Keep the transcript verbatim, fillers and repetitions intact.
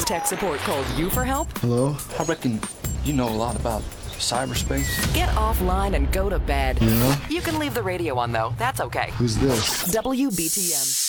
Has tech support called you for help? Hello? I reckon you know a lot about cyberspace. Get offline and go to bed. Yeah? You can leave the radio on, though. That's okay. Who's this? W B T M.